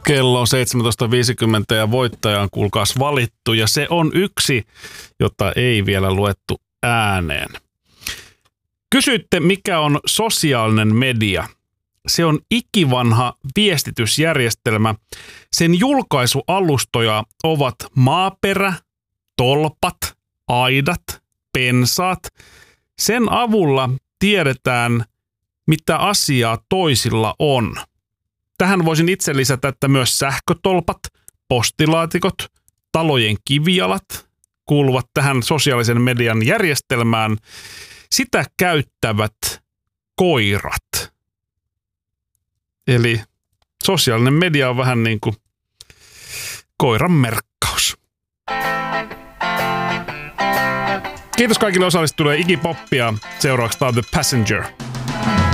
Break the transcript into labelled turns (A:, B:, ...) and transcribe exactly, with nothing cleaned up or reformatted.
A: Kello on seitsemäntoista viisikymmentä ja voittaja on kuulkaas valittu ja se on yksi, jota ei vielä luettu ääneen. Kysyitte, mikä on sosiaalinen media. Se on ikivanha viestitysjärjestelmä. Sen julkaisualustoja ovat maaperä, tolpat, aidat, pensaat. Sen avulla tiedetään, mitä asiaa toisilla on. Tähän voisin itse lisätä, että myös sähkötolpat, postilaatikot, talojen kivijalat kuuluvat tähän sosiaalisen median järjestelmään. Sitä käyttävät koirat. Eli sosiaalinen media on vähän niin kuin koiran merkkaus. Kiitos kaikille osallistujille Iggy Popia. Seuraavaksi tämä on The Passenger.